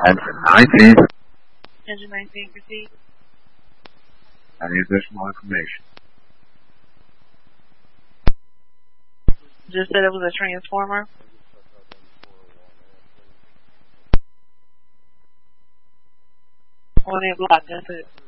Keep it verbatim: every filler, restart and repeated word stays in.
Engine nineteen. Engine nineteen, proceed. Any additional information? Just said it was a transformer. On a block, that's it.